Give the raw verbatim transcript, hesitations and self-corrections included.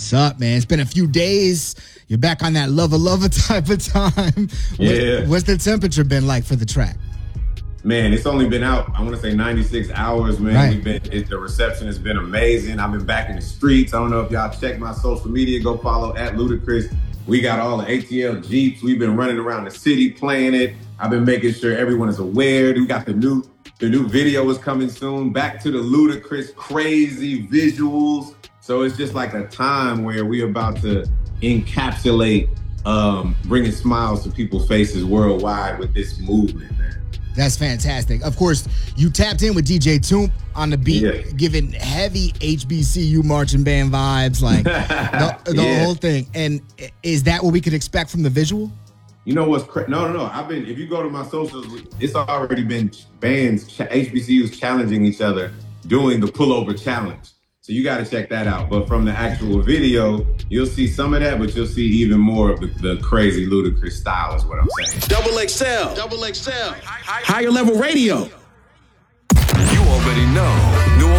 What's up, man? It's been a few days. You're back on that lover lover type of time. Yeah. What, what's the temperature been like for the track? Man, it's only been out, I want to say ninety-six hours, man. Right. We've been, it, the reception has been amazing. I've been back in the streets. I don't know if y'all check my social media. Go follow at Ludacris. We got all the A T L Jeeps. We've been running around the city playing it. I've been making sure everyone is aware. We got the new the new video is coming soon. Back to the Ludacris crazy visuals. So it's just like a time where we're about to encapsulate um, bringing smiles to people's faces worldwide with this movement, man. That's fantastic. Of course, you tapped in with D J Toomp on the beat, Yeah. giving heavy H B C U marching band vibes, like the, the Yeah. whole thing. And is that what we could expect from the visual? You know what's cra- no, no, no. I've been. If you go to my socials, it's already been bands, ch- H B C Us challenging each other, doing the pullover challenge. So you got to check that out. But from the actual video, you'll see some of that, but you'll see even more of the, the crazy Ludacris style is what I'm saying. Double X L. Double X L. Higher level radio. You already know.